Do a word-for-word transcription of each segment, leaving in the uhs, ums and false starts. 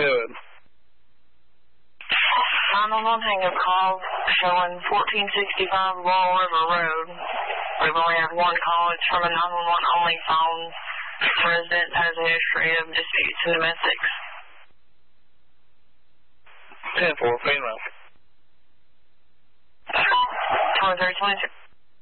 Good. nine one one hang-up call showing fourteen sixty-five Laurel River Road. We've only had one call. It's from a nine one one only phone. The resident has a history of disputes and domestics. ten four, female. twenty-three twenty-six.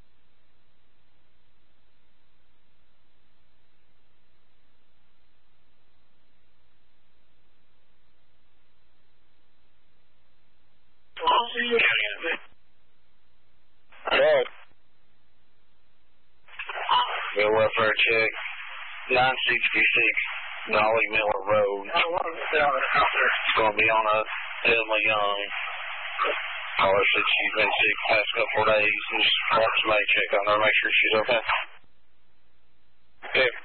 Hello. Bill welfare check. nine sixty-six Dolly Miller Road. It's going to be on a Thelma Young. Caller said she's been sick the past couple of days and just wants somebody to check on her, make sure she's okay. Okay.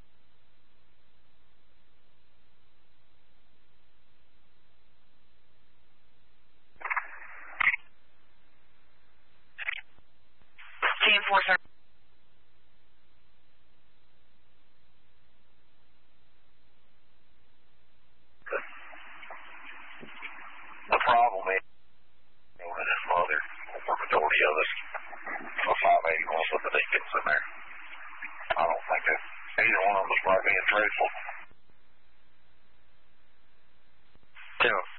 ten four, sir. The problem is, you know, his mother, for the majority of us, for five eighty-one, with the deacons in there. I don't think that either one of us might be truthful. Yeah.